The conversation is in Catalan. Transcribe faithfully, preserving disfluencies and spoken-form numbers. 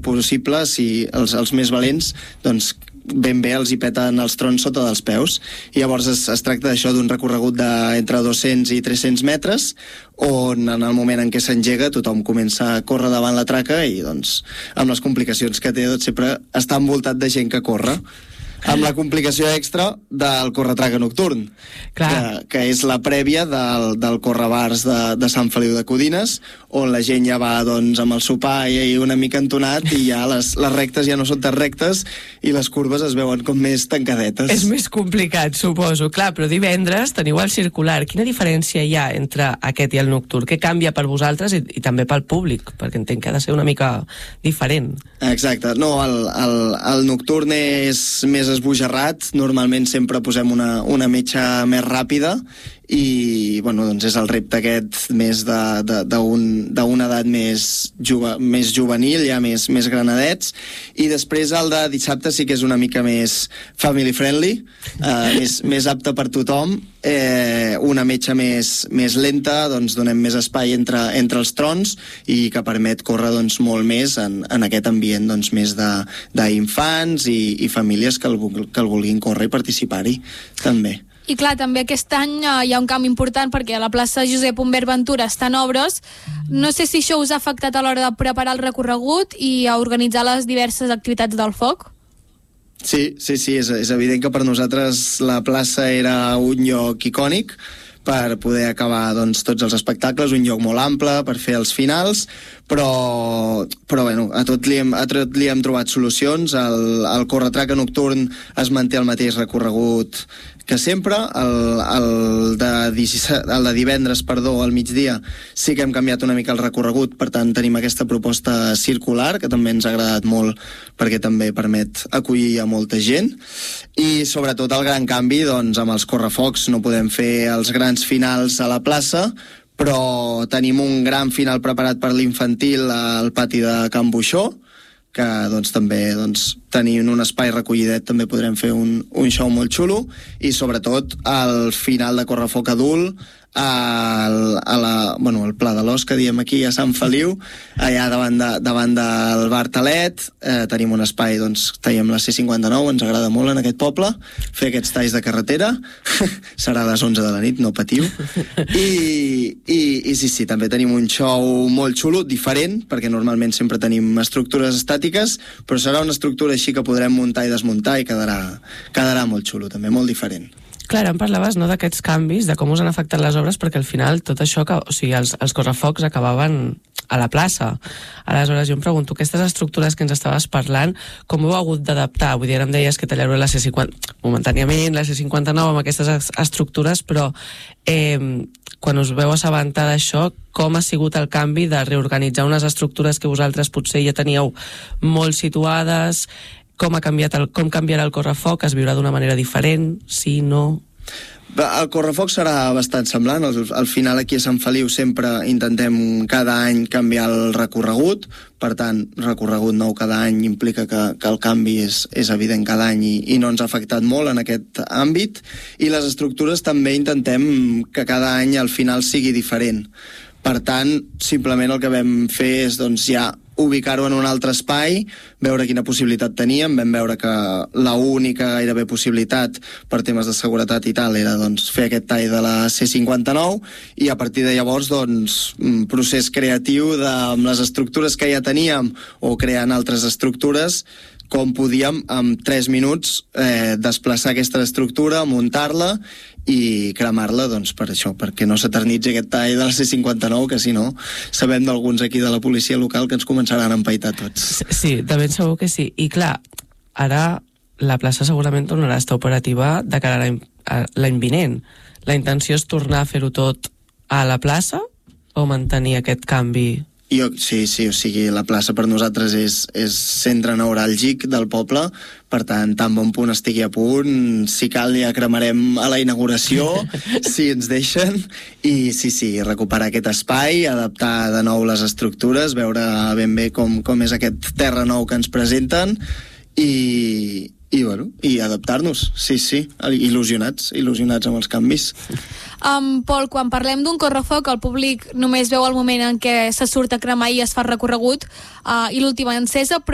possible, si els, els més valents, doncs ben bé els hi peten els trons sota dels peus, i llavors es, es tracta d'això, d'un recorregut d'entre dos-cents i tres-cents metres, on en el moment en què s'engega tothom comença a córrer davant la traca i doncs amb les complicacions que té, doncs sempre està envoltat de gent que corre, amb la complicació extra del corretraca nocturn, que, que és la prèvia del, del correbars de, de Sant Feliu de Codines, on la gent ja va doncs, amb el sopar i una mica entonat, i ja les, les rectes ja no són tan rectes i les curves es veuen com més tancadetes. És més complicat, suposo. Clar, però divendres teniu el circular. Quina diferència hi ha entre aquest i el nocturn? Què canvia per vosaltres i, i també pel públic? Perquè entenc que ha de ser una mica diferent. Exacte. No, el, el, el nocturn és més esbojarrat. Normalment sempre posem una, una metxa més ràpida i bueno, doncs és el repte aquest més d'una un, edat més, jove, més juvenil, ja més, més granadets, i després el de dissabte sí que és una mica més family friendly, eh, més, més apte per tothom, eh, una metxa més, més lenta, doncs donem més espai entre, entre els trons i que permet córrer doncs, molt més en, en aquest ambient doncs, més d'infants i, i famílies que el, que el vulguin córrer i participar-hi també. I clar, també aquest any eh, hi ha un canvi important perquè a la plaça Josep Humbert Ventura estan obres. No sé si això us ha afectat a l'hora de preparar el recorregut i a organitzar les diverses activitats del foc? Sí, sí, sí, és, és evident que per nosaltres la plaça era un lloc icònic per poder acabar doncs, tots els espectacles, un lloc molt ample per fer els finals, però, però bueno, a tot li hem, a tot li hem trobat solucions. El, el corretraca nocturn es manté el mateix recorregut que sempre, el, el, de, el de divendres, perdó, al migdia, sí que hem canviat una mica el recorregut, per tant tenim aquesta proposta circular, que també ens ha agradat molt perquè també permet acollir a molta gent, i sobretot el gran canvi, doncs amb els correfocs no podem fer els grans finals a la plaça, però tenim un gran final preparat per l'infantil al pati de Can Buixó, que doncs, també doncs, tenint un espai recollidet també podrem fer un, un show molt xulo, i sobretot el final de correfoc adult al, a la, bueno, al Pla de l'Os, que diem aquí a Sant Feliu, allà davant, de, davant del bar Talet, eh, tenim un espai, doncs tallem la C cinquanta-nou, ens agrada molt en aquest poble fer aquests talls de carretera serà a les onze de la nit, no patiu, i, i, i sí, sí, també tenim un show molt xulo, diferent, perquè normalment sempre tenim estructures estàtiques, però serà una estructura així que podrem muntar i desmuntar i quedarà, quedarà molt xulo, també molt diferent. Clar, em parlaves no, d'aquests canvis, de com us han afectat les obres, perquè al final tot això, que, o sigui, els, els correfocs acabaven a la plaça. Aleshores, jo em pregunto, aquestes estructures que ens estaves parlant, com heu hagut d'adaptar? Vull dir, ara em deies que tallareu la C cinquanta, momentàniament, la C cinquanta-nou amb aquestes estructures, però eh, quan us veu assabentar d'això, com ha sigut el canvi de reorganitzar unes estructures que vosaltres potser ja teníeu molt situades? Com ha canviat el, com canviarà el correfoc? Es viurà d'una manera diferent? Sí, no? El correfoc serà bastant semblant. Al, al final aquí a Sant Feliu sempre intentem cada any canviar el recorregut, per tant, recorregut nou cada any implica que, que el canvi és, és evident cada any i, i no ens ha afectat molt en aquest àmbit, i les estructures també intentem que cada any al final sigui diferent. Per tant, simplement el que vam fer és doncs, ja ubicar-ho en un altre espai, veure quina possibilitat teníem. Vam veure que l'única gairebé possibilitat per temes de seguretat i tal era doncs, fer aquest tall de la C cinquanta-nou, i a partir de llavors doncs, un procés creatiu de, amb les estructures que ja teníem o creant altres estructures, com podíem en tres minuts eh, desplaçar aquesta estructura, muntar-la i cremar-la, doncs per això, perquè no s'eternitzi aquest tall de la C cinquanta-nou, que si no sabem d'alguns aquí de la policia local que ens començaran a empaitar tots. Sí, de ben segur que sí. I clar, ara la plaça segurament tornarà a estar operativa de cara a l'any, a l'any vinent. La intenció és tornar a fer-ho tot a la plaça o mantenir aquest canvi? Jo, sí, sí, o sigui, la plaça per nosaltres és, és centre neuràlgic del poble, per tant, tan bon punt estigui a punt, si cal ja cremarem a la inauguració, si ens deixen, i sí, sí, recuperar aquest espai, adaptar de nou les estructures, veure ben bé com, com és aquest terra nou que ens presenten, i, i, bueno, i adaptar-nos, sí, sí, il·lusionats, il·lusionats amb els canvis. Um, Pol, quan parlem d'un correfoc, el públic només veu el moment en què se surt a cremar i es fa recorregut uh, i l'última encesa, però